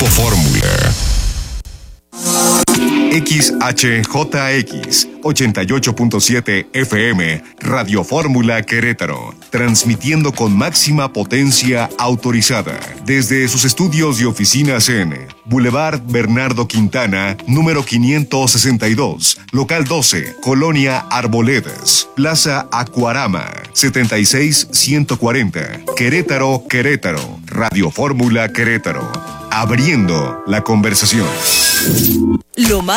Fórmula. XHJX 88.7 FM, Radio Fórmula Querétaro, transmitiendo con máxima potencia autorizada desde sus estudios y oficinas en Boulevard Bernardo Quintana, número 562, local 12, Colonia Arboledas, Plaza Acuarama, 76140, Querétaro, Querétaro, Radio Fórmula Querétaro, abriendo la conversación. Lo más